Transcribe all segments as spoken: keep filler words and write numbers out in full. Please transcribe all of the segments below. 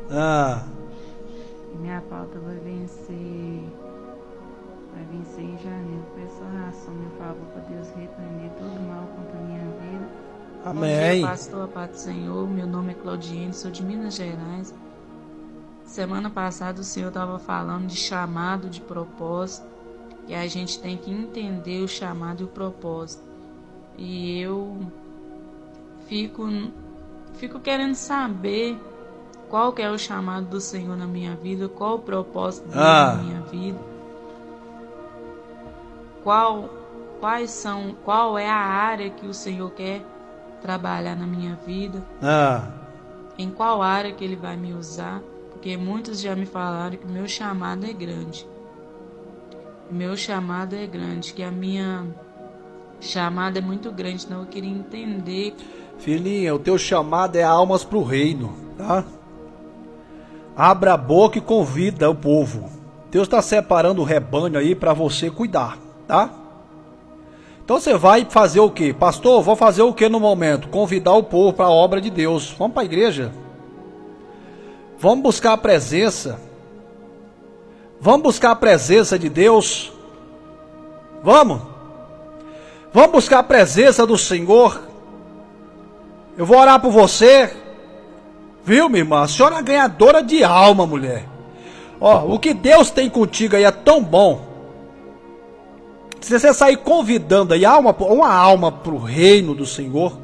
Ah. Minha pauta vai vencer. Vai vencer em janeiro. Peço oração, meu favor, para Deus repreender todo mal contra a minha vida. Amém. Bom dia, pastor, Pai do Senhor. Meu nome é Claudiene, sou de Minas Gerais. Semana passada o Senhor estava falando de chamado, de propósito. E a gente tem que entender o chamado e o propósito. E eu fico, fico querendo saber qual que é o chamado do Senhor na minha vida, qual o propósito dele ah. na minha vida. Qual, quais são, qual é a área que o Senhor quer trabalhar na minha vida. Ah. Em qual área que Ele vai me usar. Porque muitos já me falaram que o meu chamado é grande. Meu chamado é grande, que a minha chamada é muito grande, então eu queria entender. Filhinha, o teu chamado é almas para o reino, tá? Abra a boca e convida o povo. Deus está separando o rebanho aí para você cuidar, tá? Então você vai fazer o quê? Pastor, vou fazer o quê no momento? Convidar o povo para a obra de Deus. Vamos para a igreja. Vamos buscar a presença. Vamos buscar a presença de Deus. Vamos. Vamos buscar a presença do Senhor. Eu vou orar por você. Viu, minha irmã? A senhora é ganhadora de alma, mulher. Ó, o que Deus tem contigo aí é tão bom. Se você sair convidando aí alma, uma alma para o reino do Senhor,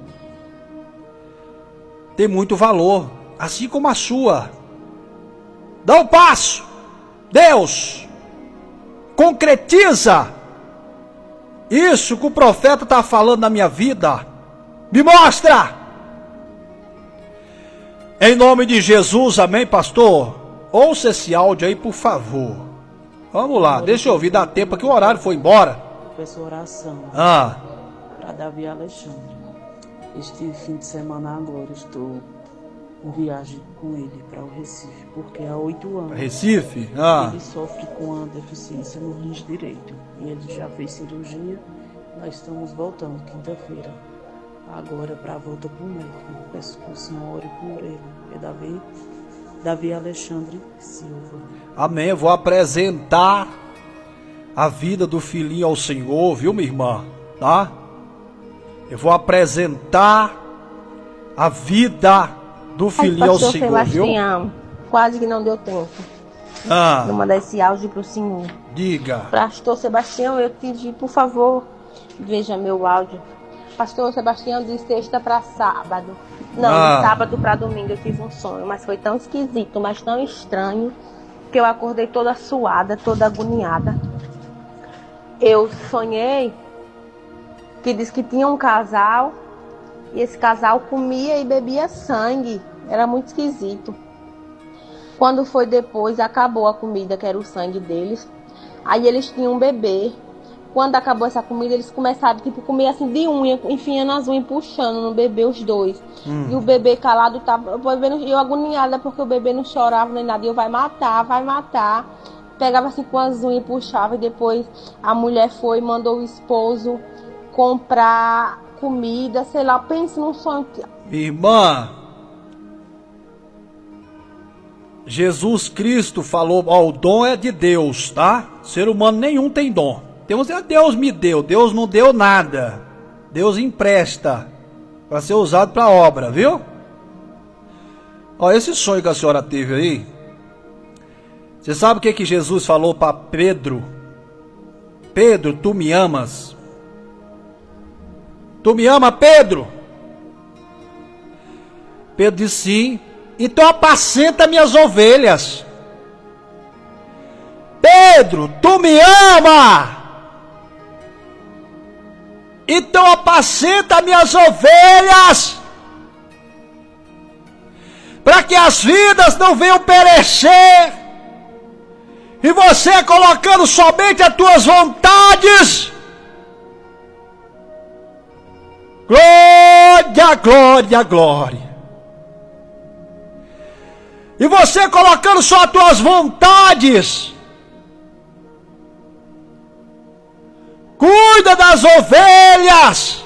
tem muito valor. Assim como a sua. Dá um passo. Deus, concretiza isso que o profeta está falando na minha vida. Me mostra. Em nome de Jesus, amém, pastor? Ouça esse áudio aí, por favor. Vamos lá, deixa eu ouvir, dá tempo que o horário foi embora. Peço oração ah. para Davi Alexandre. Este fim de semana agora estou em viagem com ele para o Recife, porque há oito anos Recife? Ah. ele sofre com a deficiência no rins direito e ele já fez cirurgia. Nós estamos voltando quinta-feira agora para a volta para o médico. Peço que o senhor ore por ele. É Davi, Davi Alexandre Silva. Amém. Eu vou apresentar a vida do filhinho ao Senhor, viu, minha irmã? Tá? Eu vou apresentar a vida do filhinho ao Senhor, Sebastião, viu? Quase que não deu tempo. Ah. Vou mandar esse áudio pro senhor. Diga. Pastor Sebastião, eu pedi, por favor, veja meu áudio. Pastor Sebastião, de sexta para sábado. Não, ah. de sábado para domingo eu tive um sonho, mas foi tão esquisito, mas tão estranho, que eu acordei toda suada, toda agoniada. Eu sonhei que diz que tinha um casal e esse casal comia e bebia sangue. Era muito esquisito. Quando foi depois, acabou a comida, que era o sangue deles. Aí eles tinham um bebê. Quando acabou essa comida, eles começaram tipo, a comer assim de unha, enfiando as unhas, puxando no bebê os dois. Hum. E o bebê calado, tava, eu agoniada porque o bebê não chorava nem nada. E eu, vai matar, vai matar. Pegava assim com as unhas e puxava. E depois a mulher foi e mandou o esposo comprar comida, sei lá, pense num sonho. Irmã, Jesus Cristo falou, ó, o dom é de Deus, tá? Ser humano nenhum tem dom. Deus, Deus me deu, Deus não deu nada. Deus empresta para ser usado para obra, viu? Ó, esse sonho que a senhora teve aí, você sabe o que que Jesus falou para Pedro? Pedro, tu me amas? Tu me ama, Pedro? Pedro disse sim. Então apacenta minhas ovelhas. Pedro, tu me ama? Então apacenta minhas ovelhas. Para que as vidas não venham perecer. E você colocando somente as tuas vontades. Glória, glória, glória. E você colocando só as tuas vontades. Cuida das ovelhas.